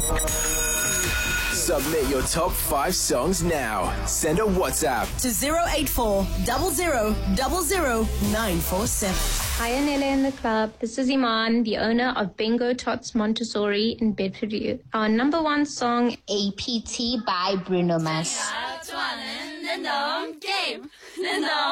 Submit your top 5 songs now. Send a WhatsApp to 084 00 947. Hi, Anela in the club. This is Iman, the owner of Bingo Tots Montessori in Bedford. Our number one song, APT by Bruno Mars.